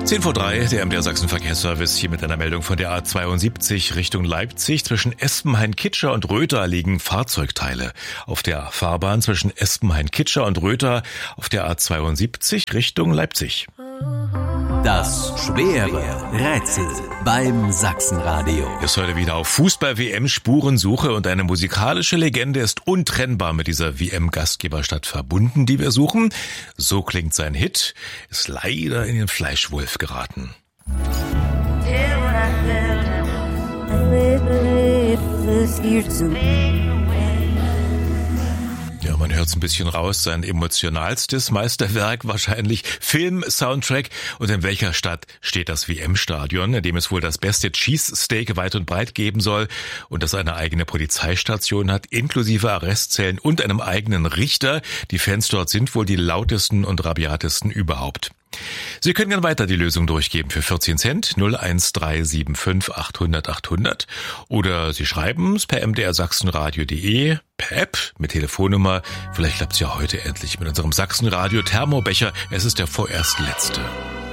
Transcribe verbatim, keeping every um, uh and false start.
zehn vor drei, der M D R Sachsen Verkehrsservice hier mit einer Meldung von der A zweiundsiebzig Richtung Leipzig. Zwischen Espenhain-Kitscher und Röther liegen Fahrzeugteile. Auf der Fahrbahn zwischen Espenhain-Kitscher und Röther auf der A zweiundsiebzig Richtung Leipzig. Das schwere Rätsel beim Sachsenradio. Ist heute wieder auf Fußball-W M-Spurensuche und eine musikalische Legende ist untrennbar mit dieser W M-Gastgeberstadt verbunden, die wir suchen. So klingt sein Hit, ist leider in den Fleischwolf geraten. Ja, man hört es ein bisschen raus, sein emotionalstes Meisterwerk wahrscheinlich, Film-Soundtrack. Und in welcher Stadt steht das W M-Stadion, in dem es wohl das beste Cheesesteak weit und breit geben soll und das eine eigene Polizeistation hat, inklusive Arrestzellen und einem eigenen Richter. Die Fans dort sind wohl die lautesten und rabiatesten überhaupt. Sie können gerne weiter die Lösung durchgeben für vierzehn Cent, null eins drei sieben fünf achthundert achthundert. Oder Sie schreiben es per m d r sachsenradio punkt d e, per App mit Telefonnummer. Vielleicht klappt es ja heute endlich mit unserem Sachsenradio Thermobecher. Es ist der vorerst letzte.